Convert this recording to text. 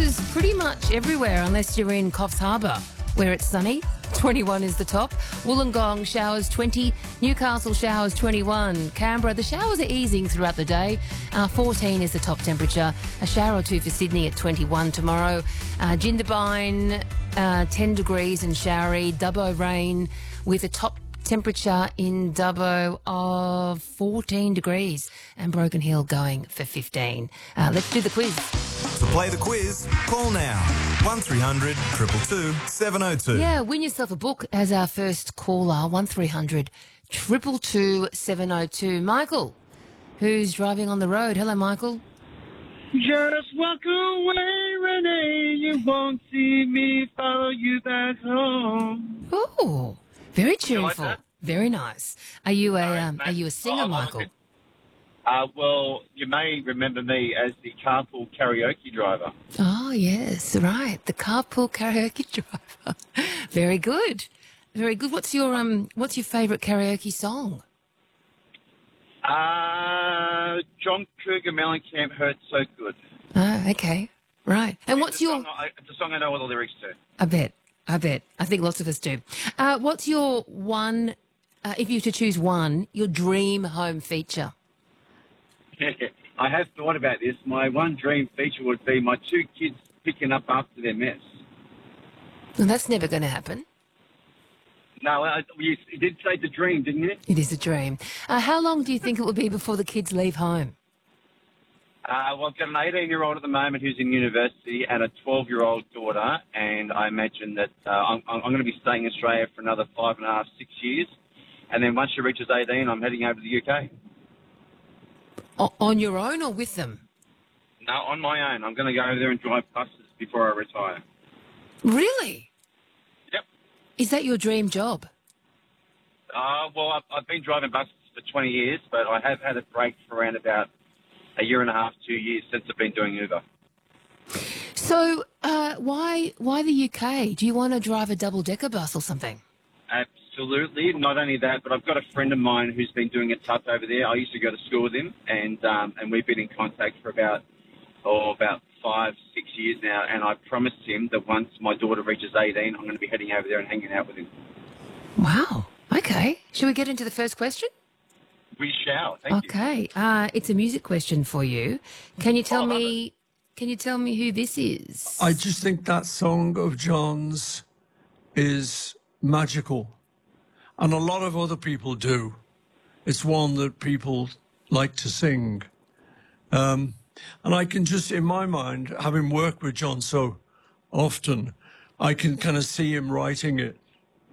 showers pretty much everywhere unless you're in Coffs Harbour, where it's sunny. 21 is the top. Wollongong showers 20. Newcastle showers 21. Canberra, the showers are easing throughout the day. 14 is the top temperature. A shower or two for Sydney at 21 tomorrow. Jindabyne, 10 degrees and showery. Dubbo rain with a top temperature in Dubbo of 14 degrees, and Broken Hill going for 15. Let's do the quiz. To play the quiz, call now. 1300 222 702. Yeah, win yourself a book as our first caller. 1300 222 702. Michael, who's driving on the road. Hello, Michael. Just walk away, Renee. You won't see me follow you back home. Oh, very tuneful. like that? Very nice. Are you a singer, Michael? Well, you may remember me as the carpool karaoke driver. Oh, yes, right. The carpool karaoke driver. Very good. Very good. What's your favourite karaoke song? John Cougar Mellencamp, Hurt So Good. Oh, okay. Right. And what's your... It's a song I know all the lyrics to. I bet. I think lots of us do. What's your one, if you were to choose one, your dream home feature? I have thought about this. My one dream feature would be my two kids picking up after their mess. Well, that's never going to happen. No, you did say the dream, didn't you? It is a dream. How long do you think it will be before the kids leave home? Well, I've got an 18-year-old at the moment who's in university and a 12-year-old daughter, and I imagine that I'm going to be staying in Australia for another 5.5, 6 years, and then once she reaches 18, I'm heading over to the UK. On your own or with them? No, on my own. I'm going to go over there and drive buses before I retire. Really? Yep. Is that your dream job? Well, I've been driving buses for 20 years, but I have had a break for around about a year and a half, 2 years since I've been doing Uber. So why the UK? Do you want to drive a double-decker bus or something? Absolutely. Not only that, but I've got a friend of mine who's been doing a tough over there. I used to go to school with him, and we've been in contact for about 5, 6 years now, and I promised him that once my daughter reaches 18, I'm going to be heading over there and hanging out with him. Wow. Okay. Shall we get into the first question? We shall. Thank you. Okay. It's a music question for you. Can you tell me who this is? I just think that song of John's is magical. And a lot of other people do. It's one that people like to sing. And I can just, in my mind, having worked with John so often, I can kind of see him writing it